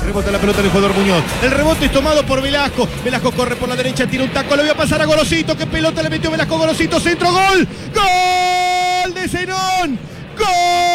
Rebota la pelota del jugador Muñoz. El rebote es tomado por Velasco. Velasco corre por la derecha, tira un taco. Le voy a pasar a Gorosito. ¿Qué pelota le metió Velasco? Gorosito, centro, gol. ¡Gol de Zenón! ¡Gol!